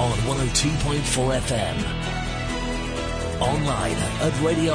on 102.4 FM. Online at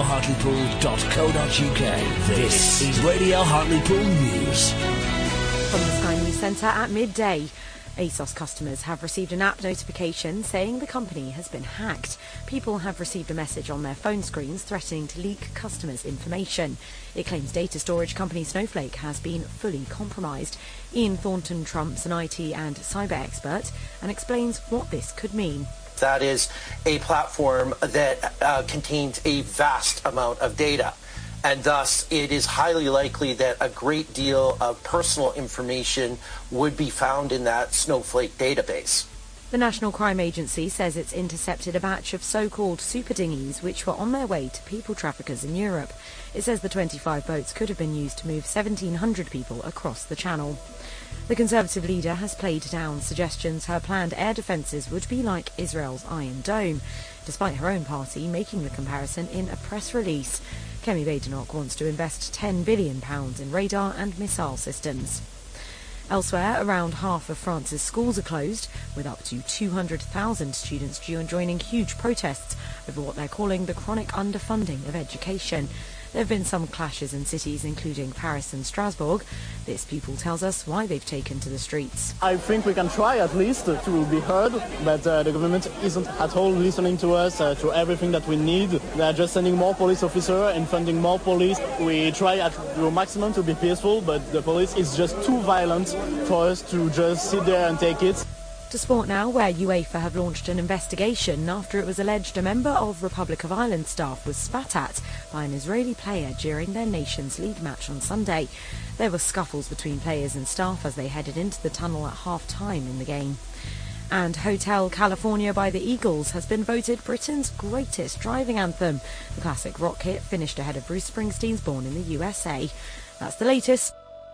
radiohartlepool.co.uk. This is Radio Hartlepool News. From the Sky News Centre at midday. ASOS customers have received an app notification saying the company has been hacked. People have received a message on their phone screens threatening to leak customers' information. It claims data storage company Snowflake has been fully compromised. Ian Thornton-Trump's an IT and cyber expert and explains what this could mean. That is a platform that contains a vast amount of data. And thus, it is highly likely that a great deal of personal information would be found in that Snowflake database. The National Crime Agency says it's intercepted a batch of so-called super dinghies which were on their way to people traffickers in Europe. It says the 25 boats could have been used to move 1,700 people across the Channel. The Conservative leader has played down suggestions her planned air defences would be like Israel's Iron Dome, despite her own party making the comparison in a press release. Kemi Badenoch wants to invest £10 billion in radar and missile systems. Elsewhere, around half of France's schools are closed, with up to 200,000 students due and joining huge protests over what they're calling the chronic underfunding of education. There have been some clashes in cities, including Paris and Strasbourg. This pupil tells us why they've taken to the streets. I think we can try at least to be heard, but the government isn't at all listening to us, to everything that we need. They're just sending more police officers and funding more police. We try at the maximum to be peaceful, but the police is just too violent for us to just sit there and take it. To sport now, where UEFA have launched an investigation after it was alleged a member of Republic of Ireland staff was spat at by an Israeli player during their Nations League match on Sunday. There were scuffles between players and staff as they headed into the tunnel at half-time in the game. And Hotel California by the Eagles has been voted Britain's greatest driving anthem. The classic rock hit finished ahead of Bruce Springsteen's Born in the USA. That's the latest.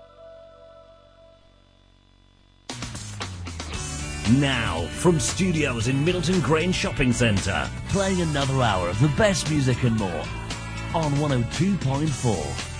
Now, from studios in Middleton Grange Shopping Centre, playing another hour of the best music and more on 102.4